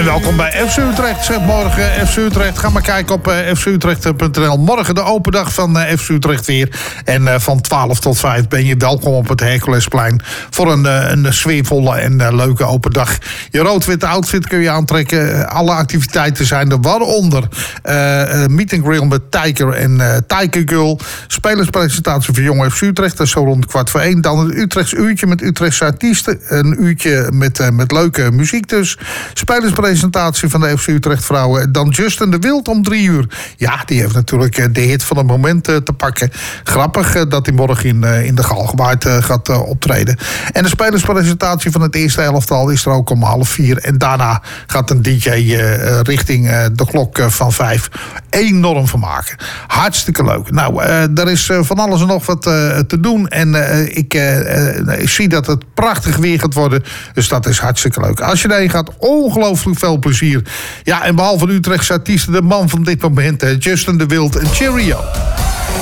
welkom bij FC Utrecht. Zeg morgen FC Utrecht. Ga maar kijken op fcutrecht.nl. Morgen de open dag van FC Utrecht weer. En van 12 tot 5 ben je welkom op het Herculesplein. Voor een sfeervolle en leuke open dag. Je rood-witte outfit kun je aantrekken. Alle activiteiten zijn er. Waaronder meet and grill met Tiger en Tiger Girl. Spelerspresentatie voor Jong FC Utrecht. Dat is zo rond 1:15. Dan het Utrechts uurtje met Utrechtse artiesten. Een uurtje met leuke muziek dus. Spelerspresentatie van de FC Utrecht vrouwen. Dan Justin de Wild om 3:00. Ja, die heeft natuurlijk de hit van het moment te pakken. Grappig dat hij morgen in de Galgenwaard gaat optreden. En de spelerspresentatie van het eerste elftal is er ook om 3:30. En daarna gaat een DJ richting de klok van 5 enorm vermaken. Hartstikke leuk. Nou, er is van alles en nog wat te doen. En ik zie dat het prachtig weer gaat worden. Dus dat is hartstikke leuk. Als je daarheen gaat, ongelooflijk veel plezier. Ja, en behalve de Utrechtse artiesten, de man van dit moment, Justin de Wild en Cheerio.